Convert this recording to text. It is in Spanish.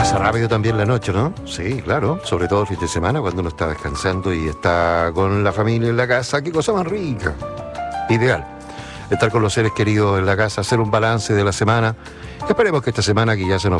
Pasa rápido también la noche, ¿no? Sí, claro, sobre todo el fin de semana cuando uno está descansando y está con la familia en la casa, qué cosa más rica. Ideal. Estar con los seres queridos en la casa, hacer un balance de la semana. Esperemos que esta semana que ya se nos